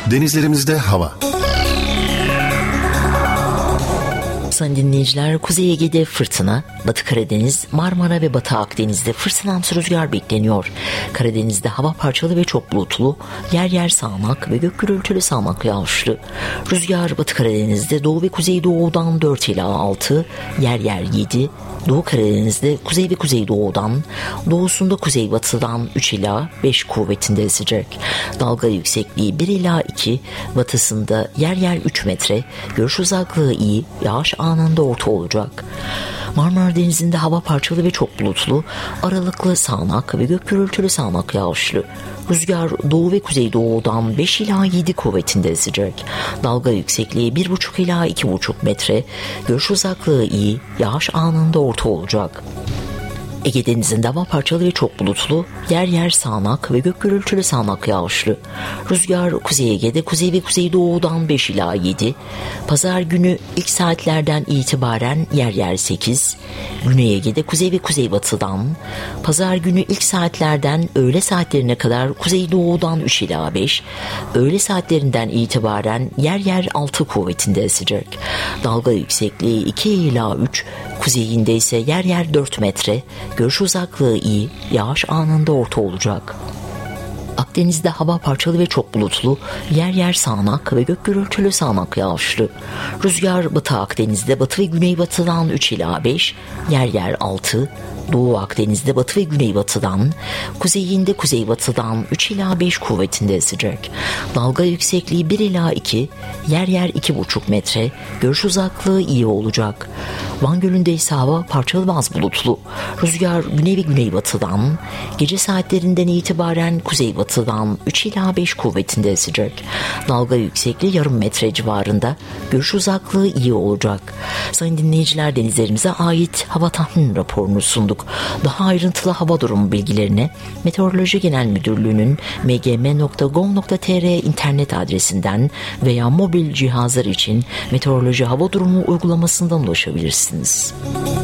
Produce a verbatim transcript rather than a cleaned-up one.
Denizlerimizde hava. Sayın dinleyiciler, Kuzey Ege'de fırtına, Batı Karadeniz, Marmara ve Batı Akdeniz'de fırtınamsı rüzgar bekleniyor. Karadeniz'de hava parçalı ve çok bulutlu, yer yer sağanak ve gök gürültülü sağanak yağışlı. Rüzgar Batı Karadeniz'de doğu ve kuzeydoğudan dört ila altı, yer yer yedi, Doğu Karadeniz'de kuzey ve kuzeydoğudan, doğusunda kuzeybatıdan üç ila beş kuvvetinde esecek. Dalga yüksekliği bir ila iki, batısında yer yer üç metre, görüş uzaklığı iyi, yağış anında orta olacak. Marmara Denizi'nde hava parçalı ve çok bulutlu, aralıklı sağanak ve gök gürültülü sağanak yağışlı. Rüzgar doğu ve kuzeydoğudan beş ila yedi kuvvetinde esecek. Dalga yüksekliği bir buçuk ila iki buçuk metre, görüş uzaklığı iyi, yağış anında orta olacak. Ege Denizi'nde hava parçalı ve çok bulutlu, yer yer sağanak ve gök gürültülü sağanak yağışlı. Rüzgar Kuzey Ege'de kuzey ve kuzeydoğudan beş ila yedi, pazar günü ilk saatlerden itibaren yer yer sekiz, Güney Ege'de kuzey ve kuzeybatıdan, pazar günü ilk saatlerden öğle saatlerine kadar kuzeydoğudan üç ila beş, öğle saatlerinden itibaren yer yer altı kuvvetinde esecek. Dalga yüksekliği iki ila üç, kuzeyinde ise yer yer dört metre, görüş uzaklığı iyi, yağış anında orta olacak. Akdeniz'de hava parçalı ve çok bulutlu, yer yer sağanak ve gök gürültülü sağanak yağışlı. Rüzgar Batı Akdeniz'de batı ve güneybatıdan üç ila beş, yer yer altı, Doğu Akdeniz'de batı ve güneybatıdan, kuzeyinde kuzeybatıdan üç ila beş kuvvetinde esecek. Dalga yüksekliği bir ila iki, yer yer iki buçuk metre, görüş uzaklığı iyi olacak. Van Gölü'nde ise hava parçalı ve az bulutlu. Rüzgar güney ve güneybatıdan, gece saatlerinden itibaren kuzeybatıdan üç ila beş kuvvetinde esecek. Dalga yüksekliği yarım metre civarında, görüş uzaklığı iyi olacak. Sayın dinleyiciler, denizlerimize ait hava tahmin raporunu sunduk. Daha ayrıntılı hava durumu bilgilerine Meteoroloji Genel Müdürlüğü'nün m g m nokta gov nokta t r internet adresinden veya mobil cihazlar için meteoroloji hava durumu uygulamasından ulaşabilirsiniz.